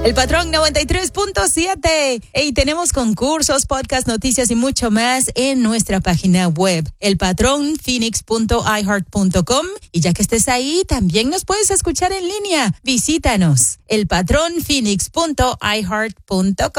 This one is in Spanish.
El Patrón 93.7. Y tenemos concursos, podcast, noticias y mucho más en nuestra página web, elpatronphoenix.iheart.com. Y ya que estés ahí, también nos puedes escuchar en línea. Visítanos, elpatronphoenix.iheart.com.